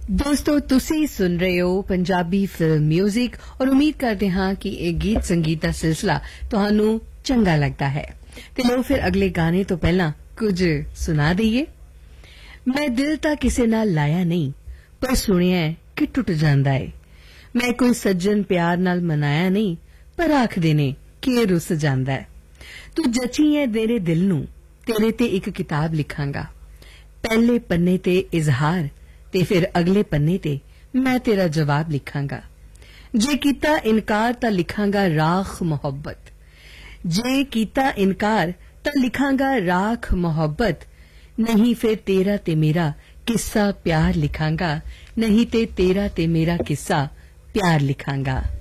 ਦੋਸਤੋ ਤੁਸੀਂ ਸੁਣ ਰਹੇ ਹੋ ਪੰਜਾਬੀ ਫਿਲਮ ਮਿਊਜ਼ਿਕ ਔਰ ਉਮੀਦ ਕਰਦੇ ਹਾਂ ਕਿ ਇਹ ਗੀਤ ਸੰਗੀਤ ਦਾ ਸਿਲਸਿਲਾ ਤੁਹਾਨੂੰ ਚੰਗਾ ਲੱਗਦਾ ਹੈ ਤੇ ਲੋ ਫਿਰ ਅਗਲੇ ਗਾਣੇ ਤੋਂ ਪਹਿਲਾਂ ਕੁਝ ਸੁਣਾ ਦਈਏ। ਮੈਂ ਦਿਲ ਤਾਂ ਕਿਸੇ ਨਾਲ ਲਾਇਆ ਨਹੀਂ ਪਰ ਸੁਣਿਆ ਕਿ ਟੁੱਟ ਜਾਂਦਾ ਏ। ਮੈਂ ਕੋਈ ਸੱਜਣ ਪਿਆਰ ਨਾਲ ਮਨਾਇਆ ਨਹੀਂ ਪਰ ਆਖਦੇ ਨੇ ਕਿ ਇਹ ਰੁੱਸ ਜਾਂਦਾ ਹੈ। ਤੂੰ ਜਚੀ ਹੈ ਮੇਰੇ ਦਿਲ ਨੂੰ, ਤੇਰੇ ਤੇ ਇੱਕ ਕਿਤਾਬ ਲਿਖਾਂਗਾ। ਪਹਿਲੇ ਪੰਨੇ ਤੇ ਇਜ਼ਹਾਰ ਤੇ ਫਿਰ ਅਗਲੇ ਪੰਨੇ ਤੇ ਮੈਂ ਤੇਰਾ ਜਵਾਬ ਲਿਖਾਂਗਾ। ਜੇ ਕੀਤਾ ਇਨਕਾਰ ਤਾਂ ਲਿਖਾਂਗਾ ਰਾਖ ਮੁਹੱਬਤ। ਜੇ ਕੀਤਾ ਇਨਕਾਰ ਤਾਂ ਲਿਖਾਂਗਾ ਰਾਖ ਮੁਹੱਬਤ। ਨਹੀਂ ਫਿਰ ਤੇਰਾ ਤੇ ਮੇਰਾ ਕਿੱਸਾ ਪਿਆਰ ਲਿਖਾਂਗਾ। ਨਹੀਂ ਤੇ ਤੇਰਾ ਤੇ ਮੇਰਾ ਕਿੱਸਾ ਪਿਆਰ ਲਿਖਾਂਗਾ।